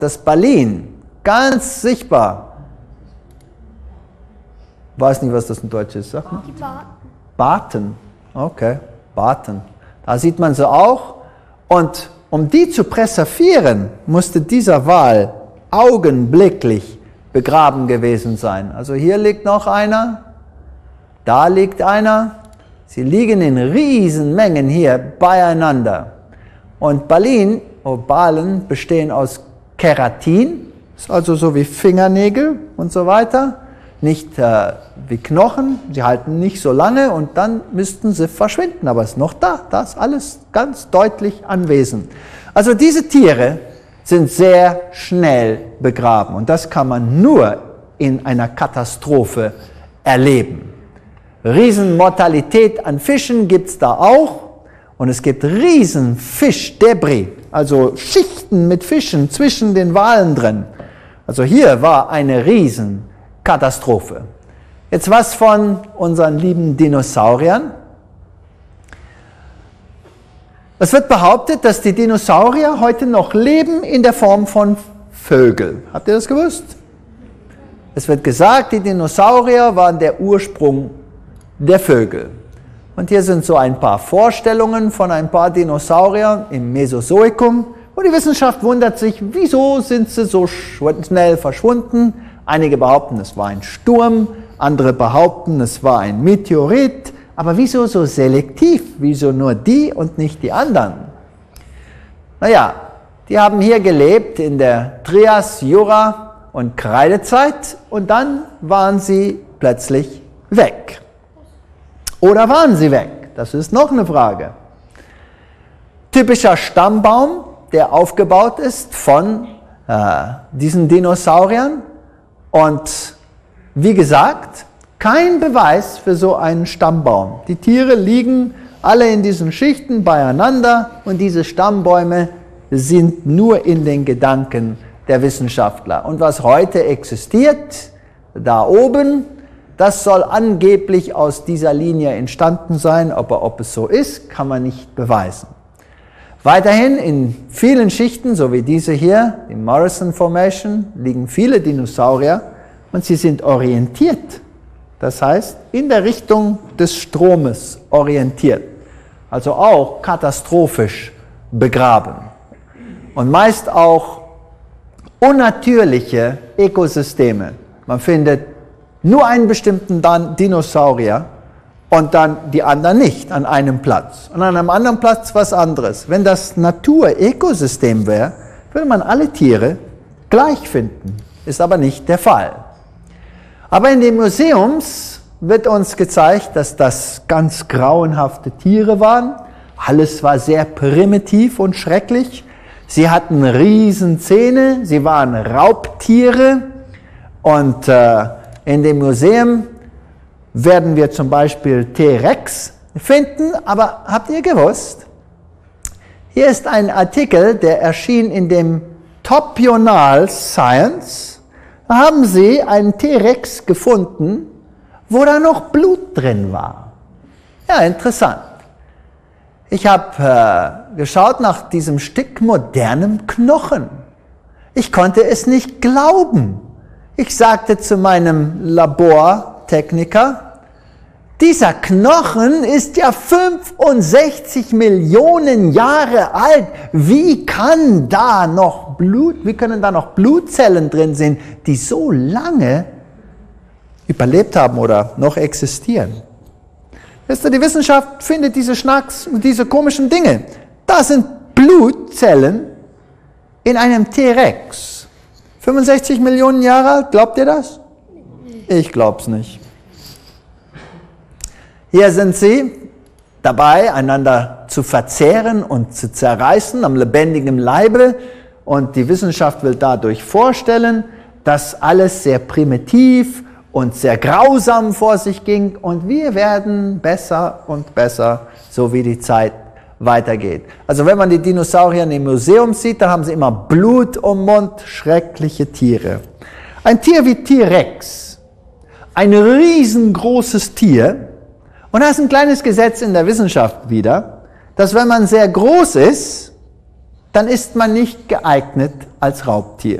das Balin, ganz sichtbar. Weiß nicht, was das in Deutsch ist. Sag mal. Die Barten. Barten. Okay, Barten. Da sieht man sie auch. Und um die zu präservieren, musste dieser Wal augenblicklich begraben gewesen sein. Also hier liegt noch einer, da liegt einer. Sie liegen in Riesenmengen hier beieinander. Und Balen bestehen aus Keratin, ist also so wie Fingernägel und so weiter. Nicht wie Knochen, sie halten nicht so lange und dann müssten sie verschwinden. Aber es ist noch da, da ist alles ganz deutlich anwesend. Also diese Tiere sind sehr schnell begraben und das kann man nur in einer Katastrophe erleben. Riesenmortalität an Fischen gibt es da auch und es gibt riesen Fischdebris, also Schichten mit Fischen zwischen den Walen drin. Also hier war eine Riesenkatastrophe. Jetzt was von unseren lieben Dinosauriern. Es wird behauptet, dass die Dinosaurier heute noch leben in der Form von Vögeln. Habt ihr das gewusst? Es wird gesagt, die Dinosaurier waren der Ursprung der Vögel. Und hier sind so ein paar Vorstellungen von ein paar Dinosauriern im Mesozoikum. Und die Wissenschaft wundert sich, wieso sind sie so schnell verschwunden? Einige behaupten, es war ein Sturm, andere behaupten, es war ein Meteorit. Aber wieso so selektiv? Wieso nur die und nicht die anderen? Naja, die haben hier gelebt in der Trias, Jura und Kreidezeit und dann waren sie plötzlich weg. Oder waren sie weg? Das ist noch eine Frage. Typischer Stammbaum, der aufgebaut ist von diesen Dinosauriern. Und wie gesagt, kein Beweis für so einen Stammbaum. Die Tiere liegen alle in diesen Schichten beieinander und diese Stammbäume sind nur in den Gedanken der Wissenschaftler. Und was heute existiert, da oben, das soll angeblich aus dieser Linie entstanden sein, aber ob es so ist, kann man nicht beweisen. Weiterhin in vielen Schichten, so wie diese hier, die Morrison Formation, liegen viele Dinosaurier und sie sind orientiert. Das heißt, in der Richtung des Stromes orientiert. Also auch katastrophisch begraben. Und meist auch unnatürliche Ökosysteme. Man findet nur einen bestimmten Dinosaurier und dann die anderen nicht an einem Platz. Und an einem anderen Platz was anderes. Wenn das Natur-Ökosystem wäre, würde man alle Tiere gleich finden. Ist aber nicht der Fall. Aber in den Museums wird uns gezeigt, dass das ganz grauenhafte Tiere waren. Alles war sehr primitiv und schrecklich. Sie hatten Riesenzähne, sie waren Raubtiere und in dem Museum werden wir zum Beispiel T-Rex finden, aber habt ihr gewusst? Hier ist ein Artikel, der erschien in dem Top Journal Science. Da haben sie einen T-Rex gefunden, wo da noch Blut drin war. Ja, interessant. Ich habe geschaut nach diesem Stück modernem Knochen. Ich konnte es nicht glauben. Ich sagte zu meinem Labortechniker, dieser Knochen ist ja 65 Millionen Jahre alt. Wie können da noch Blutzellen drin sein, die so lange überlebt haben oder noch existieren? Weißt du, die Wissenschaft findet diese Schnacks und diese komischen Dinge. Da sind Blutzellen in einem T-Rex. 65 Millionen Jahre alt, glaubt ihr das? Ich glaub's nicht. Hier sind sie dabei, einander zu verzehren und zu zerreißen am lebendigen Leibe. Und die Wissenschaft will dadurch vorstellen, dass alles sehr primitiv und sehr grausam vor sich ging. Und wir werden besser und besser, so wie die Zeit weitergeht. Also wenn man die Dinosaurier im Museum sieht, da haben sie immer Blut um Mund, schreckliche Tiere. Ein Tier wie T-Rex, ein riesengroßes Tier. Und da ist ein kleines Gesetz in der Wissenschaft wieder, dass wenn man sehr groß ist, dann ist man nicht geeignet als Raubtier.